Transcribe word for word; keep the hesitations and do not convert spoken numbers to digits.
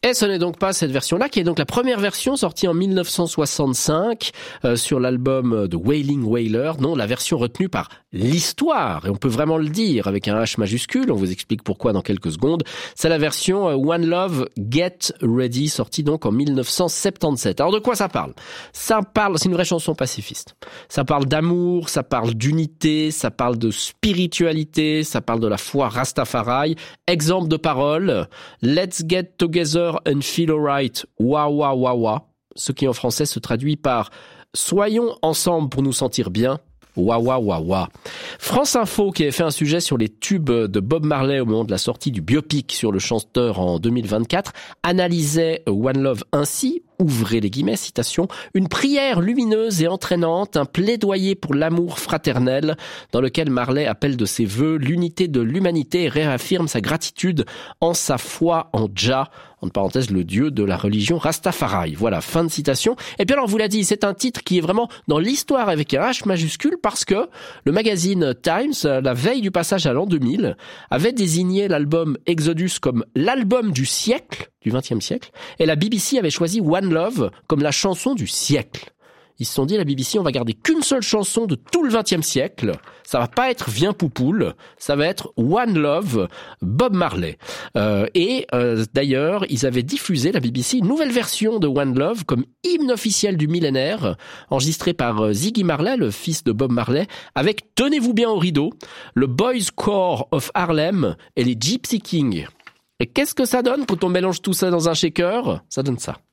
Et ce n'est donc pas cette version-là, qui est donc la première version sortie en mille neuf cent soixante-cinq euh, sur l'album de Wailing Wailer. Non, la version retenue par l'histoire, et on peut vraiment le dire avec un H majuscule, on vous explique pourquoi dans quelques secondes. C'est la version euh, One Love Get Ready, sortie donc en mille neuf cent soixante-dix-sept. Alors de quoi ça parle ? Ça parle, c'est une vraie chanson pacifiste. Ça parle d'amour, ça parle d'unité, ça parle de spiritualité, ça parle de la foi Rastafari. Exemple de parole, Let's get together and feel alright, wa wa wa wa. Ce qui en français se traduit par soyons ensemble pour nous sentir bien. Wa wa wa wa. France Info, qui avait fait un sujet sur les tubes de Bob Marley au moment de la sortie du biopic sur le chanteur en deux mille vingt-quatre, analysait One Love ainsi, ouvrez les guillemets, citation, une prière lumineuse et entraînante, un plaidoyer pour l'amour fraternel, dans lequel Marley appelle de ses vœux l'unité de l'humanité et réaffirme sa gratitude en sa foi en Jah, entre parenthèses, le dieu de la religion Rastafari. Voilà, fin de citation. Et puis alors, on vous l'a dit, c'est un titre qui est vraiment dans l'histoire avec un H majuscule parce que le magazine Times, la veille du passage à l'an deux mille, avait désigné l'album Exodus comme l'album du siècle, du vingtième siècle, et la B B C avait choisi One Love comme la chanson du siècle. Ils se sont dit, la B B C, on va garder qu'une seule chanson de tout le vingtième siècle. Ça va pas être Viens Poupoule, ça va être One Love, Bob Marley. Euh, et euh, d'ailleurs, ils avaient diffusé, la B B C, une nouvelle version de One Love comme hymne officiel du millénaire, enregistré par euh, Ziggy Marley, le fils de Bob Marley, avec, tenez-vous bien au rideau, le Boys Choir of Harlem et les Gypsy Kings. Et qu'est-ce que ça donne quand on mélange tout ça dans un shaker ? Ça donne ça.